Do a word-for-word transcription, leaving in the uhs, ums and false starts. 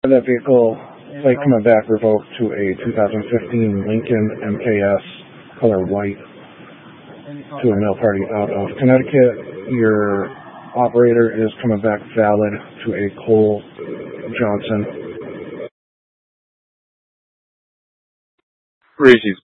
That vehicle, plate coming back revoked to a two thousand fifteen Lincoln M K S, color white, to a mail party out of Connecticut. Your operator is coming back valid to a Cole Johnson. Reese's